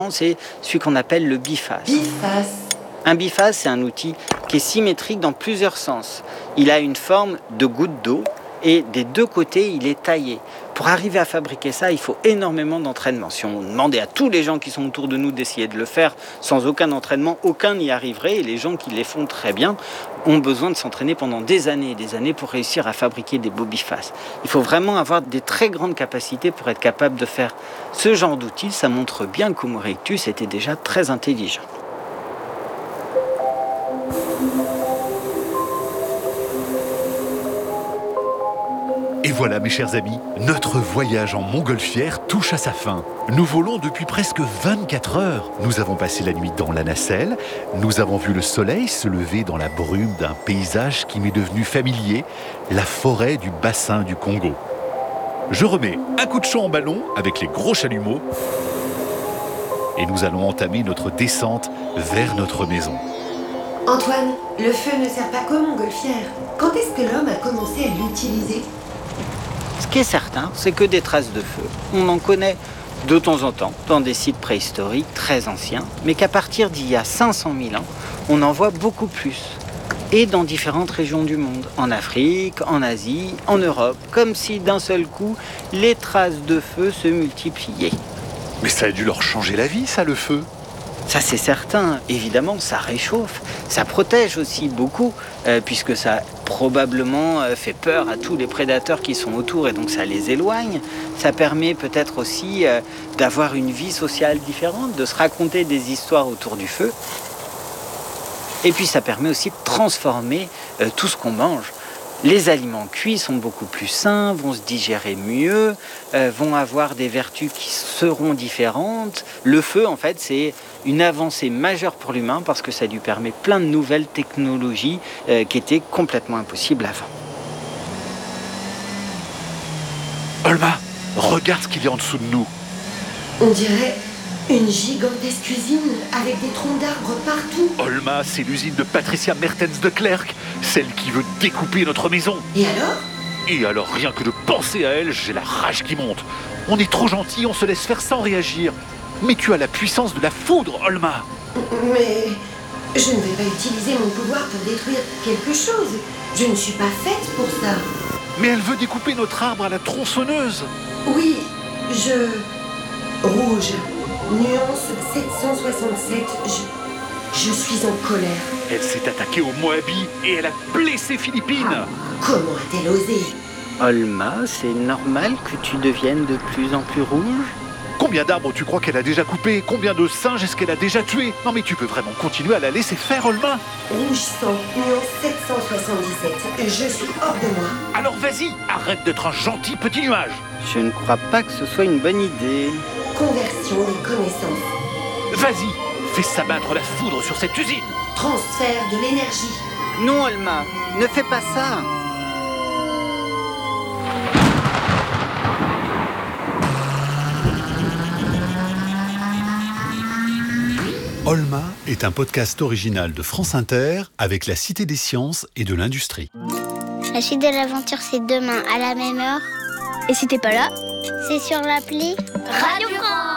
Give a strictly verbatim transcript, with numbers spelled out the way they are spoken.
C'est celui qu'on appelle le biface. Biface. Un biface, c'est un outil qui est symétrique dans plusieurs sens. Il a une forme de goutte d'eau et des deux côtés, il est taillé. Pour arriver à fabriquer ça, il faut énormément d'entraînement. Si on demandait à tous les gens qui sont autour de nous d'essayer de le faire sans aucun entraînement, aucun n'y arriverait. Et les gens qui les font très bien ont besoin de s'entraîner pendant des années et des années pour réussir à fabriquer des beaux bifaces. Il faut vraiment avoir des très grandes capacités pour être capable de faire ce genre d'outils. Ça montre bien qu'Homo erectus était déjà très intelligent. Et voilà, mes chers amis, notre voyage en montgolfière touche à sa fin. Nous volons depuis presque vingt-quatre heures. Nous avons passé la nuit dans la nacelle. Nous avons vu le soleil se lever dans la brume d'un paysage qui m'est devenu familier, la forêt du bassin du Congo. Je remets un coup de chaud en ballon avec les gros chalumeaux et nous allons entamer notre descente vers notre maison. Antoine, le feu ne sert pas qu'aux montgolfières. Quand est-ce que l'homme a commencé à l'utiliser ? Ce qui est certain, c'est que des traces de feu, on en connaît de temps en temps dans des sites préhistoriques très anciens, mais qu'à partir d'il y a cinq cent mille ans, on en voit beaucoup plus. Et dans différentes régions du monde, en Afrique, en Asie, en Europe, comme si d'un seul coup, les traces de feu se multipliaient. Mais ça a dû leur changer la vie, ça, le feu. Ça, c'est certain. Évidemment, ça réchauffe. Ça protège aussi beaucoup, euh, puisque ça probablement euh, fait peur à tous les prédateurs qui sont autour et donc ça les éloigne. Ça permet peut-être aussi euh, d'avoir une vie sociale différente, de se raconter des histoires autour du feu. Et puis, ça permet aussi de transformer euh, tout ce qu'on mange. Les aliments cuits sont beaucoup plus sains, vont se digérer mieux, euh, vont avoir des vertus qui seront différentes. Le feu, en fait, c'est une avancée majeure pour l'humain parce que ça lui permet plein de nouvelles technologies euh, qui étaient complètement impossibles avant. Olma, regarde ce qu'il y a en dessous de nous. On dirait une gigantesque usine avec des troncs d'arbres partout. Olma, c'est l'usine de Patricia Mertens de Klerk, celle qui veut découper notre maison. Et alors ? Et alors, rien que de penser à elle, j'ai la rage qui monte. On est trop gentils, on se laisse faire sans réagir. Mais tu as la puissance de la foudre, Olma. Mais je ne vais pas utiliser mon pouvoir pour détruire quelque chose. Je ne suis pas faite pour ça. Mais elle veut découper notre arbre à la tronçonneuse. Oui, je... Rouge, nuance sept cent soixante-sept, je... Je suis en colère. Elle s'est attaquée aux Moabis et elle a blessé Philippine. Ah, comment a-t-elle osé ? Olma, c'est normal que tu deviennes de plus en plus rouge ? Combien d'arbres tu crois qu'elle a déjà coupé ? Combien de singes est-ce qu'elle a déjà tué ? Non mais tu peux vraiment continuer à la laisser faire, Olma. Rouge sang, nuance sept cent soixante-dix-sept, je suis hors de moi. Alors vas-y, arrête d'être un gentil petit nuage. Je ne crois pas que ce soit une bonne idée. Conversion des connaissances. Vas-y, fais s'abattre la foudre sur cette usine. Transfert de l'énergie. Non, Olma, ne fais pas ça. Olma est un podcast original de France Inter avec la Cité des Sciences et de l'Industrie. La suite de l'aventure, c'est demain à la même heure. Et si t'es pas là, c'est sur l'appli Radio France.